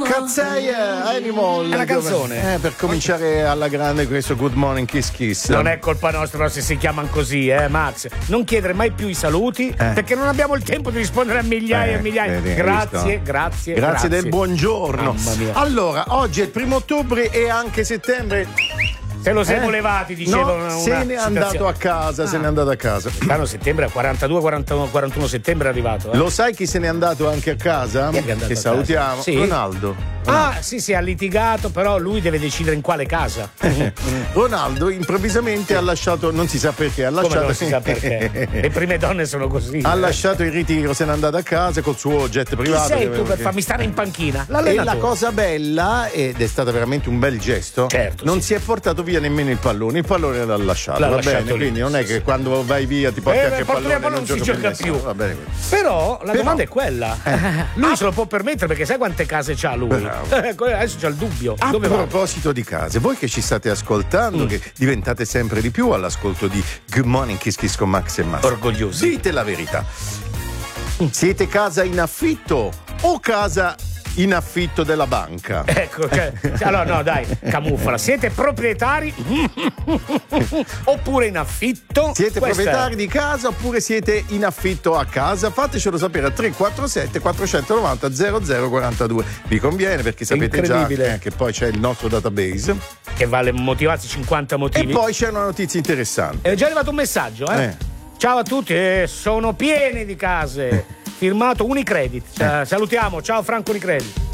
Cazzei Animal. È la canzone. Per cominciare alla grande questo Good Morning Kiss Kiss. Non è colpa nostra se si chiamano così, Max. Non chiedere mai più i saluti perché non abbiamo il tempo di rispondere a migliaia e migliaia. Grazie del buongiorno. Mamma mia. Allora, oggi è il 1 ottobre e anche settembre. Se lo siamo levati, dicevano. No, se n'è andato a casa, se n'è andato a casa. L'anno settembre, a 42, 41 settembre è arrivato. Lo sai chi se n'è andato anche a casa? Che salutiamo. Sì. Ronaldo. Sì, ha litigato, però lui deve decidere in quale casa. Ronaldo improvvisamente ha lasciato, non si sa perché, ha lasciato. Come non si sa perché? Le prime donne sono così. Ha lasciato il ritiro, se n'è andato a casa col suo jet privato. Chi sei tu per farmi stare in panchina? E la cosa bella, ed è stato veramente un bel gesto, non si è portato via nemmeno il pallone l'ha lasciato, va bene? Lì. Quindi non è che quando vai via ti porti anche il pallone, non si gioca più. Va bene. Però la domanda è quella. Lui se lo può permettere perché sai quante case c'ha lui? Adesso c'ha il dubbio. A proposito di case, voi che ci state ascoltando, che diventate sempre di più all'ascolto di Good Morning Kiss Kiss con Max e Massa, orgogliosi, dite la verità. Siete casa in affitto o casa in affitto della banca? Ecco, allora no, dai, camuffala. Siete proprietari oppure in affitto? Siete proprietari di casa oppure siete in affitto a casa? Fatecelo sapere a 347 490 0042. Vi conviene perché sapete già che poi c'è il nostro database che vale motivati 50 motivi. E poi c'è una notizia interessante. È già arrivato un messaggio, Ciao a tutti, sono pieni di case. Firmato Unicredit. Salutiamo, ciao Franco Unicredit.